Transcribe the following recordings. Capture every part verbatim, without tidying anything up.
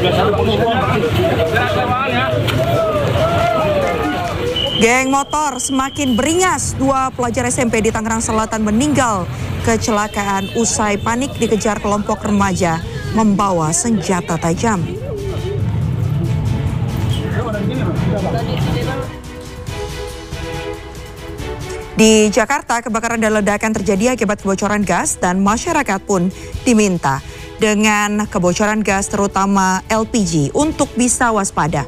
Geng motor semakin beringas. Dua pelajar S M P di Tangerang Selatan meninggal kecelakaan usai panik dikejar kelompok remaja membawa senjata tajam. Di Jakarta, kebakaran dan ledakan terjadi akibat kebocoran gas dan masyarakat pun diminta dengan kebocoran gas terutama L P G untuk bisa waspada.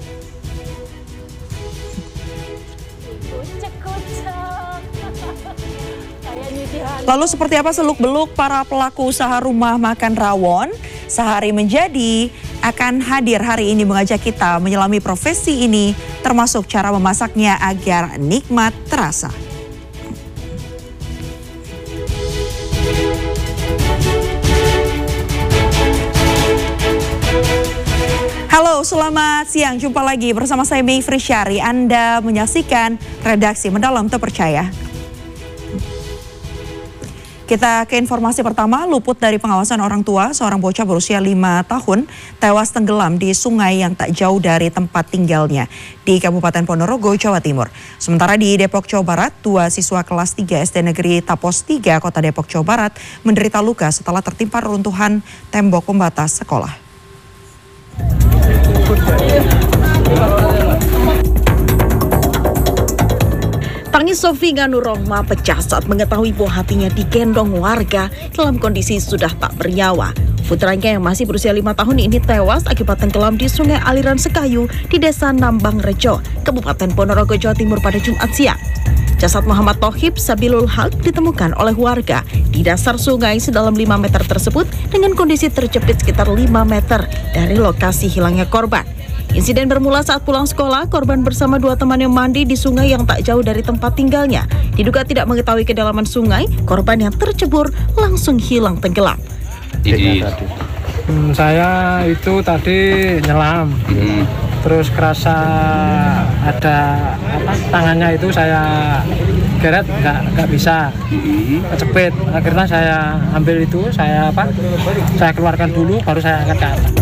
Lalu seperti apa seluk-beluk para pelaku usaha rumah makan rawon sehari menjadi akan hadir hari ini mengajak kita menyelami profesi ini termasuk cara memasaknya agar nikmat terasa. Halo, selamat siang. Jumpa lagi bersama saya Mayfri Syari. Anda menyaksikan Redaksi Mendalam Terpercaya. Kita ke informasi pertama, luput dari pengawasan orang tua, seorang bocah berusia lima tahun tewas tenggelam di sungai yang tak jauh dari tempat tinggalnya di Kabupaten Ponorogo, Jawa Timur. Sementara di Depok, Jawa Barat, dua siswa kelas tiga S D Negeri Tapos tiga, Kota Depok, Jawa Barat menderita luka setelah tertimpa reruntuhan tembok pembatas sekolah. Tangis Sofi Ganurohma pecah saat mengetahui bahwa hatinya digendong warga dalam kondisi sudah tak bernyawa. Putranya yang masih berusia lima tahun ini tewas akibat tenggelam di sungai aliran Sekayu di Desa Nambang Rejo, Kabupaten Ponorogo, Jawa Timur pada Jumat siang. Jasad Muhammad Tohib Sabilul Haq ditemukan oleh warga di dasar sungai sedalam lima meter tersebut dengan kondisi terjepit sekitar lima meter dari lokasi hilangnya korban. Insiden bermula saat pulang sekolah, korban bersama dua temannya mandi di sungai yang tak jauh dari tempat tinggalnya. Diduga tidak mengetahui kedalaman sungai, korban yang tercebur langsung hilang tenggelam. Jadi, hmm, saya itu tadi nyelam, hmm. terus kerasa ada apa, tangannya itu saya geret nggak nggak bisa, hmm. kecepit. Akhirnya saya ambil itu, saya apa, saya keluarkan dulu, baru saya angkat ke atas.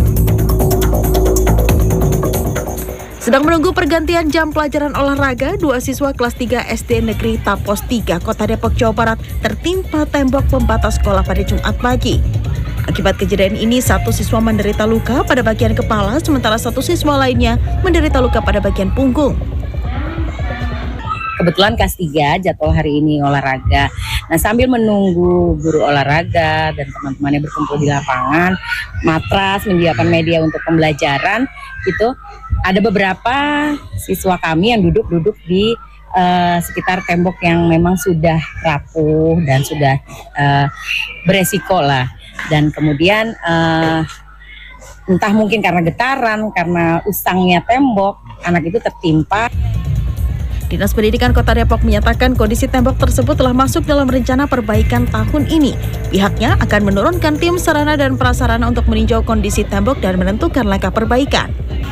Sedang menunggu pergantian jam pelajaran olahraga, dua siswa kelas tiga S D Negeri Tapos tiga, Kota Depok, Jawa Barat tertimpa tembok pembatas sekolah pada Jumat pagi. Akibat kejadian ini, satu siswa menderita luka pada bagian kepala, sementara satu siswa lainnya menderita luka pada bagian punggung. Kebetulan kelas tiga jadwal hari ini olahraga. Nah, sambil menunggu guru olahraga dan teman-temannya berkumpul di lapangan, matras, menyediakan media untuk pembelajaran, gitu. Ada beberapa siswa kami yang duduk-duduk di uh, sekitar tembok yang memang sudah rapuh dan sudah uh, beresiko lah. Dan kemudian uh, entah mungkin karena getaran, karena usangnya tembok, anak itu tertimpa. Dinas Pendidikan Kota Depok menyatakan kondisi tembok tersebut telah masuk dalam rencana perbaikan tahun ini. Pihaknya akan menurunkan tim sarana dan prasarana untuk meninjau kondisi tembok dan menentukan langkah perbaikan.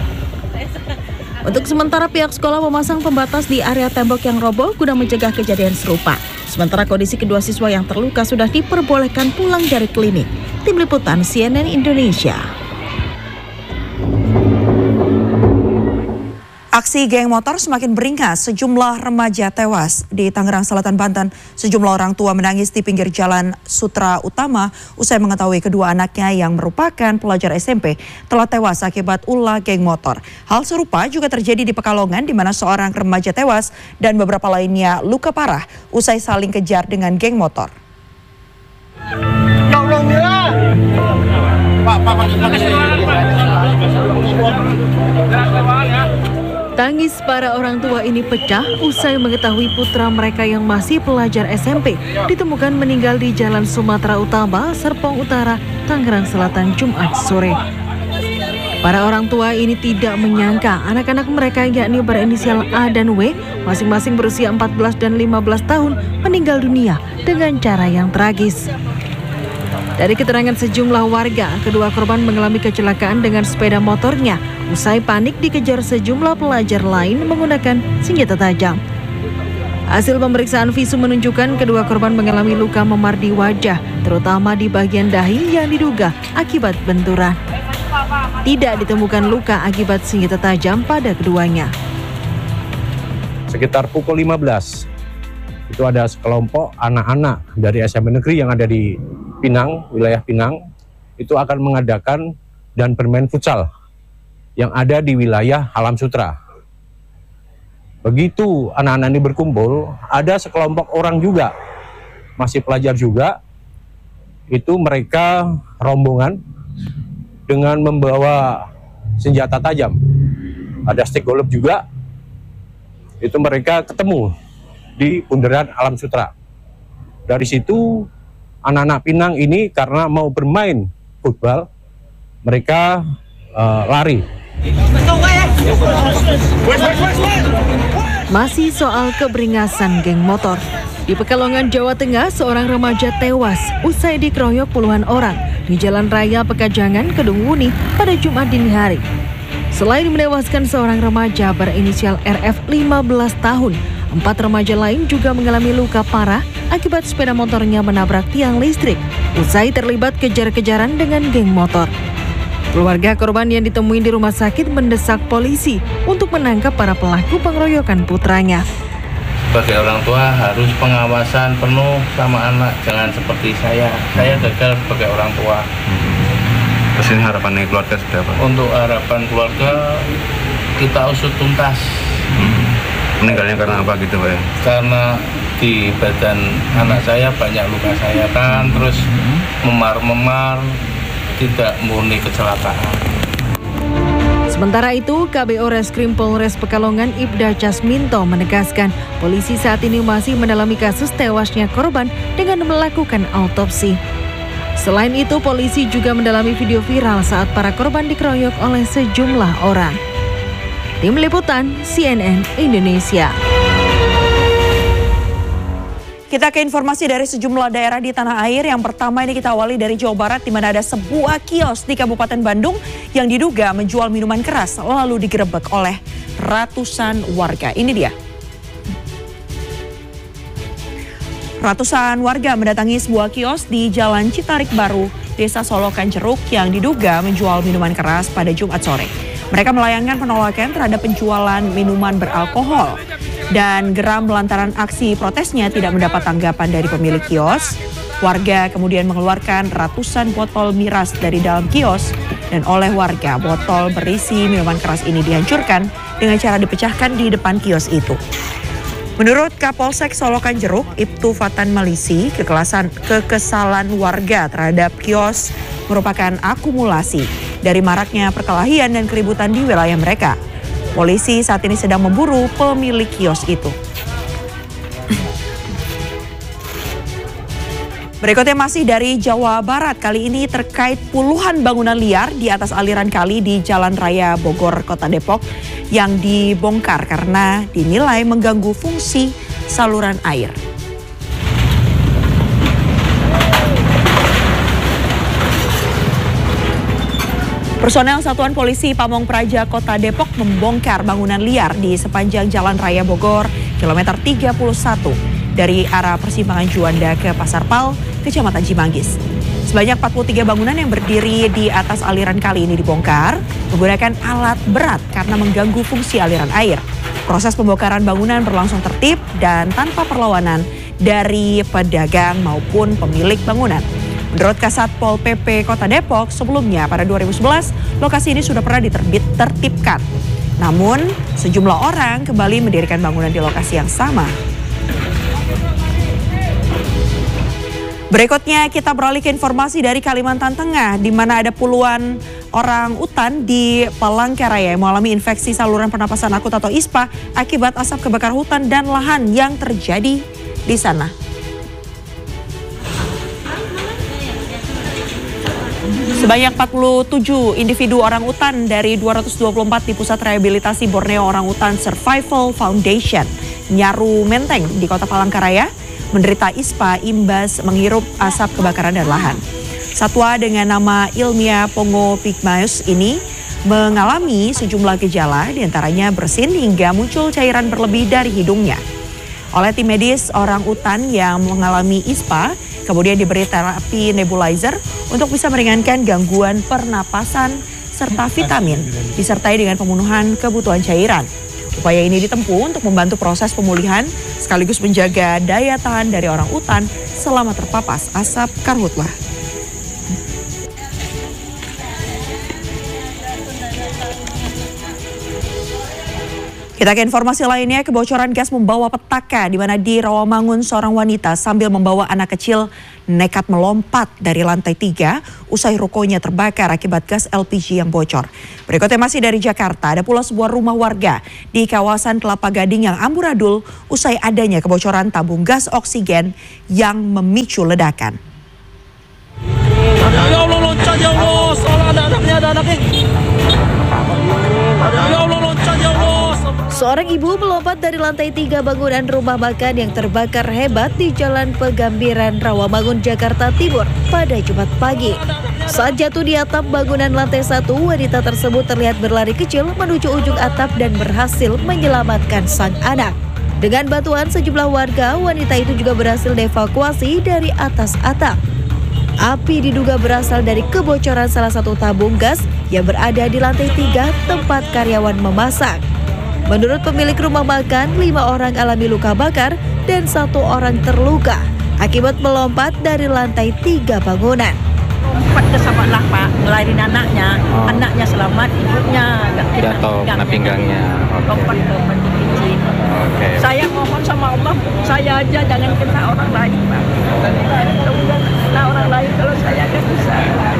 Untuk sementara pihak sekolah memasang pembatas di area tembok yang roboh guna mencegah kejadian serupa. Sementara kondisi kedua siswa yang terluka sudah diperbolehkan pulang dari klinik. Tim Liputan C N N Indonesia. Aksi geng motor semakin beringas, sejumlah remaja tewas di Tangerang Selatan, Banten. Sejumlah orang tua menangis di pinggir jalan Sutra Utama usai mengetahui kedua anaknya yang merupakan pelajar S M P telah tewas akibat ulah geng motor. Hal serupa juga terjadi di Pekalongan di mana seorang remaja tewas dan beberapa lainnya luka parah usai saling kejar dengan geng motor. Tangis para orang tua ini pecah usai mengetahui putra mereka yang masih pelajar S M P ditemukan meninggal di Jalan Sumatera Utama, Serpong Utara, Tangerang Selatan, Jumat sore. Para orang tua ini tidak menyangka anak-anak mereka yakni berinisial A dan W, masing-masing berusia empat belas dan lima belas tahun, meninggal dunia dengan cara yang tragis. Dari keterangan sejumlah warga, kedua korban mengalami kecelakaan dengan sepeda motornya. Usai panik dikejar sejumlah pelajar lain menggunakan senjata tajam. Hasil pemeriksaan visum menunjukkan kedua korban mengalami luka memar di wajah, terutama di bagian dahi yang diduga akibat benturan. Tidak ditemukan luka akibat senjata tajam pada keduanya. Sekitar pukul lima belas, itu ada sekelompok anak-anak dari S M P Negeri yang ada di Pinang, wilayah Pinang, itu akan mengadakan dan bermain futsal yang ada di wilayah Alam Sutra. Begitu anak-anak ini berkumpul, ada sekelompok orang juga, masih pelajar juga, itu mereka rombongan dengan membawa senjata tajam. Ada stick golf juga, itu mereka ketemu di bundaran Alam Sutra. Dari situ anak-anak Pinang ini karena mau bermain futsal, mereka uh, lari. Masih soal keberingasan geng motor. Di Pekalongan, Jawa Tengah, seorang remaja tewas usai dikeroyok puluhan orang di Jalan Raya Pekajangan, Kedung Wuni pada Jumat dini hari. Selain menewaskan seorang remaja berinisial R F lima belas tahun, empat remaja lain juga mengalami luka parah akibat sepeda motornya menabrak tiang listrik usai terlibat kejar-kejaran dengan geng motor. Keluarga korban yang ditemui di rumah sakit mendesak polisi untuk menangkap para pelaku pengeroyokan putranya. Sebagai orang tua harus pengawasan penuh sama anak, jangan seperti saya. Saya gagal sebagai orang tua. Terus ini harapannya keluarga sudah apa? Untuk harapan keluarga, kita usut tuntas. Hmm. Meninggalnya karena apa gitu Pak ya? Karena di badan anak saya banyak luka sayatan, terus memar-memar, tidak murni kecelakaan. Sementara itu, K B O Reskrim Polres Pekalongan Ibda Casminto menegaskan polisi saat ini masih mendalami kasus tewasnya korban dengan melakukan autopsi. Selain itu, polisi juga mendalami video viral saat para korban dikeroyok oleh sejumlah orang. Tim Liputan C N N Indonesia. Kita ke informasi dari sejumlah daerah di tanah air. Yang pertama ini kita awali dari Jawa Barat, di mana ada sebuah kios di Kabupaten Bandung yang diduga menjual minuman keras lalu digerebek oleh ratusan warga. Ini dia. Ratusan warga mendatangi sebuah kios di Jalan Citarik Baru, Desa Solokan Jeruk yang diduga menjual minuman keras pada Jumat sore. Mereka melayangkan penolakan terhadap penjualan minuman beralkohol dan geram lantaran aksi protesnya tidak mendapat tanggapan dari pemilik kios. Warga kemudian mengeluarkan ratusan botol miras dari dalam kios dan oleh warga botol berisi minuman keras ini dihancurkan dengan cara dipecahkan di depan kios itu. Menurut Kapolsek Solokan Jeruk, Ibtu Fatan Malisi, kekelasan, kekesalan warga terhadap kios merupakan akumulasi dari maraknya perkelahian dan keributan di wilayah mereka. Polisi saat ini sedang memburu pemilik kios itu. Berikutnya masih dari Jawa Barat, kali ini terkait puluhan bangunan liar di atas aliran kali di Jalan Raya Bogor, Kota Depok yang dibongkar karena dinilai mengganggu fungsi saluran air. Personel Satuan Polisi Pamong Praja Kota Depok membongkar bangunan liar di sepanjang Jalan Raya Bogor, kilometer tiga puluh satu, dari arah persimpangan Juanda ke Pasar Pal, Kecamatan Cimanggis. Sebanyak empat puluh tiga bangunan yang berdiri di atas aliran kali ini dibongkar menggunakan alat berat karena mengganggu fungsi aliran air. Proses pembongkaran bangunan berlangsung tertib dan tanpa perlawanan dari pedagang maupun pemilik bangunan. Menurut Kasat Pol P P Kota Depok, sebelumnya pada dua ribu sebelas lokasi ini sudah pernah diterbit tertibkan. Namun sejumlah orang kembali mendirikan bangunan di lokasi yang sama. Berikutnya kita beralih ke informasi dari Kalimantan Tengah, di mana ada puluhan orang utan di Palangkaraya yang mengalami infeksi saluran pernapasan akut atau I S P A akibat asap kebakar hutan dan lahan yang terjadi di sana. Sebanyak empat puluh tujuh individu orang utan dari dua ratus dua puluh empat di Pusat Rehabilitasi Borneo Orang Utan Survival Foundation, Nyaru Menteng di Kota Palangkaraya, menderita I S P A imbas menghirup asap kebakaran dan lahan. Satwa dengan nama ilmiah Pongo pygmaeus ini mengalami sejumlah gejala, diantaranya bersin hingga muncul cairan berlebih dari hidungnya. Oleh tim medis, orang utan yang mengalami I S P A kemudian diberi terapi nebulizer untuk bisa meringankan gangguan pernapasan serta vitamin, disertai dengan pemenuhan kebutuhan cairan. Upaya ini ditempuh untuk membantu proses pemulihan sekaligus menjaga daya tahan dari orang utan selama terpapas asap karhutlah. Kita ke informasi lainnya, kebocoran gas membawa petaka di mana di Rawamangun seorang wanita sambil membawa anak kecil nekat melompat dari lantai tiga usai rukonya terbakar akibat gas L P G yang bocor. Berikutnya masih dari Jakarta, ada pula sebuah rumah warga di kawasan Kelapa Gading yang amburadul usai adanya kebocoran tabung gas oksigen yang memicu ledakan. Ya Allah, loncat ya Allah, soalnya ada anaknya, ada anaknya. Ya Allah, loncat ya Allah. Seorang ibu melompat dari lantai tiga bangunan rumah makan yang terbakar hebat di Jalan Pegambiran, Rawamangun, Jakarta Timur pada Jumat pagi. Saat jatuh di atap bangunan lantai satu, wanita tersebut terlihat berlari kecil menuju ujung atap dan berhasil menyelamatkan sang anak. Dengan bantuan sejumlah warga, wanita itu juga berhasil dievakuasi dari atas atap. Api diduga berasal dari kebocoran salah satu tabung gas yang berada di lantai tiga tempat karyawan memasak. Menurut pemilik rumah makan, lima orang alami luka bakar dan satu orang terluka akibat melompat dari lantai tiga bangunan. Lompat ke sahabatlah Pak, ngelarin anaknya, oh. Anaknya selamat, ibunya nggak kena pinggangnya, lompat ke penting izin. Okay. Saya mohon sama Allah, saya aja jangan kena orang lain Pak. Kena orang lain kalau saya kan bisa.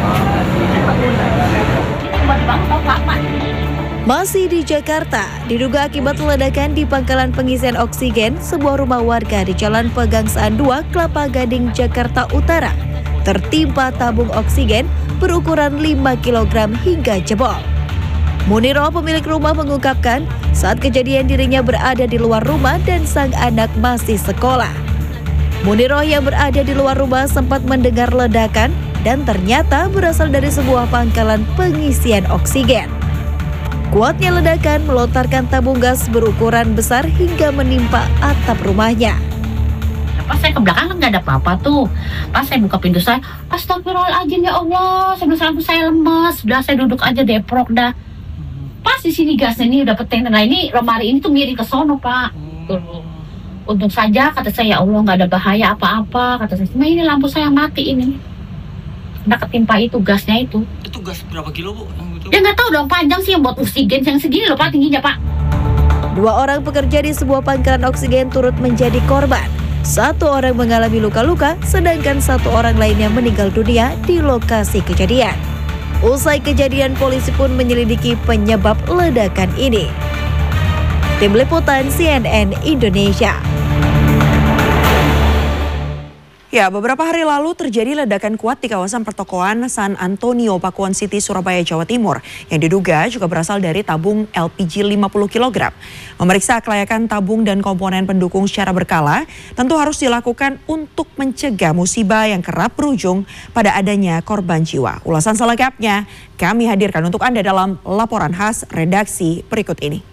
Masih di Jakarta, diduga akibat ledakan di pangkalan pengisian oksigen sebuah rumah warga di Jalan Pegangsaan dua, Kelapa Gading, Jakarta Utara, tertimpa tabung oksigen berukuran lima kilogram hingga jebol. Muniro, pemilik rumah, mengungkapkan saat kejadian dirinya berada di luar rumah dan sang anak masih sekolah. Muniro yang berada di luar rumah sempat mendengar ledakan dan ternyata berasal dari sebuah pangkalan pengisian oksigen. Kuatnya ledakan melontarkan tabung gas berukuran besar hingga menimpa atap rumahnya. Pas saya ke belakang kan nggak ada apa-apa tuh. Pas saya buka pintu saya, astagfirullahaladzim ya Allah, sebelum saya lemas, udah saya duduk aja deprok dah. Pas di sini gasnya ini udah peteng, nah ini lemari ini tuh miring ke sono Pak. Tuh. Untung saja kata saya, ya Allah nggak ada bahaya apa-apa, kata saya. Cuma ini lampu saya mati ini. Udah ketimpa itu gasnya itu. Itu gas berapa kilo Bu? Ya nggak tahu dong, panjang sih yang buat oksigen yang segini loh Pak, tingginya Pak. Dua orang pekerja di sebuah pangkalan oksigen turut menjadi korban. Satu orang mengalami luka-luka, sedangkan satu orang lainnya meninggal dunia di lokasi kejadian. Usai kejadian, polisi pun menyelidiki penyebab ledakan ini. Tim Liputan C N N Indonesia. Ya, beberapa hari lalu terjadi ledakan kuat di kawasan pertokoan San Antonio, Pakuan City, Surabaya, Jawa Timur, yang diduga juga berasal dari tabung L P G lima puluh kilogram. Memeriksa kelayakan tabung dan komponen pendukung secara berkala tentu harus dilakukan untuk mencegah musibah yang kerap berujung pada adanya korban jiwa. Ulasan selengkapnya kami hadirkan untuk Anda dalam laporan khas redaksi berikut ini.